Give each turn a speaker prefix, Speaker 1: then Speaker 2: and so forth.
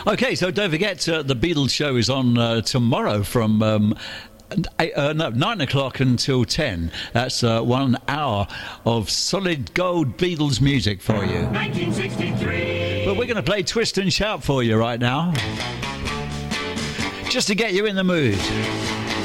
Speaker 1: Okay, so don't forget, the Beatles show is on tomorrow from 9 o'clock until 10. That's 1 hour of solid gold Beatles music for you.
Speaker 2: 1963.
Speaker 1: But we're going to play Twist and Shout for you right now, just to get you in the mood.